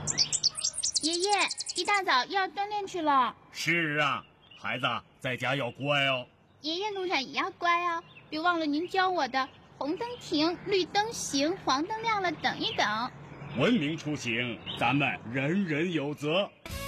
爷爷，一大早又要锻炼去了。 是啊，孩子在家要乖哦。 爷爷路上也要乖哦，别忘了您教我的红灯停，绿灯行，黄灯亮了等一等。 文明出行，咱们人人有责。